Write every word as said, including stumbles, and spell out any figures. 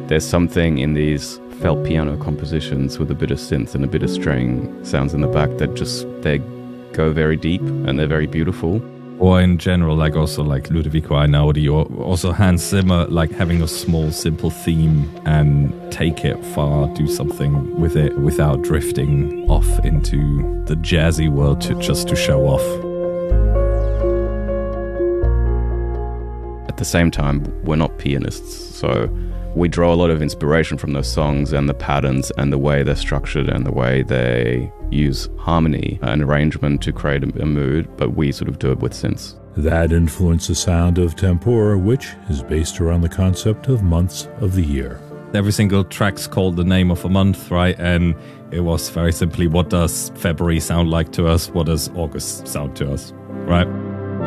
There's something in these felt piano compositions with a bit of synth and a bit of string sounds in the back that just, they go very deep and they're very beautiful. Or in general, like also like Ludovico Einaudi or also Hans Zimmer, like having a small, simple theme and take it far, do something with it without drifting off into the jazzy world to just to show off. At the same time, we're not pianists, so we draw a lot of inspiration from those songs and the patterns and the way they're structured and the way they use harmony and arrangement to create a, a mood, but we sort of do it with synths. That influenced the sound of Tempora, which is based around the concept of months of the year. Every single track's called the name of a month, right? And it was very simply, what does February sound like to us? What does August sound to us, right?